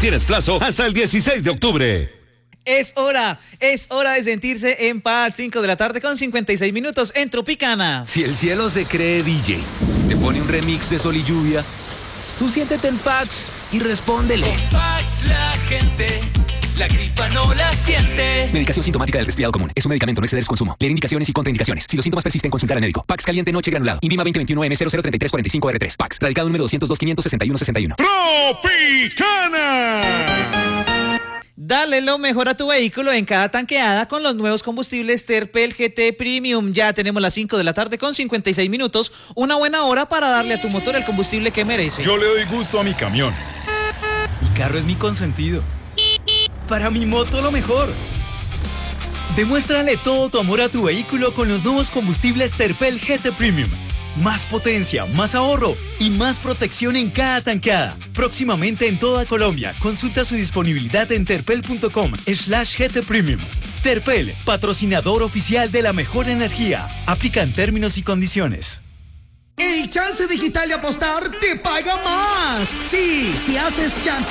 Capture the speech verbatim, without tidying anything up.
Tienes plazo hasta el dieciséis de octubre. Es hora, es hora de sentirse en paz. cinco de la tarde con cincuenta y seis minutos en Tropicana. Si el cielo se cree D J, te pone un remix de sol y lluvia, tú siéntete en Pax y respóndele. Con Pax la gente, la gripa no la siente. Medicación sintomática del resfriado común. Es un medicamento, no exceder su consumo. Leer indicaciones y contraindicaciones. Si los síntomas persisten, consultar al médico. Pax caliente noche granulado. Invima veinte veintiuno M cero cero treinta y tres cuarenta y cinco R tres. Pax. Radicado número doscientos dos quinientos sesenta y uno sesenta y uno. Tropicana. Dale lo mejor a tu vehículo en cada tanqueada con los nuevos combustibles Terpel G T Premium. Ya tenemos las cinco de la tarde con cincuenta y seis minutos. Una buena hora para darle a tu motor el combustible que merece. Yo le doy gusto a mi camión. Mi carro es mi consentido. Para mi moto lo mejor. Demuéstrale todo tu amor a tu vehículo con los nuevos combustibles Terpel G T Premium. Más potencia, más ahorro y más protección en cada tanqueada. Próximamente en toda Colombia. Consulta su disponibilidad en terpel.com slash GT Premium. Terpel, patrocinador oficial de la mejor energía. Aplican términos y condiciones. El Chance Digital de Apostar te paga más. Sí, si haces Chance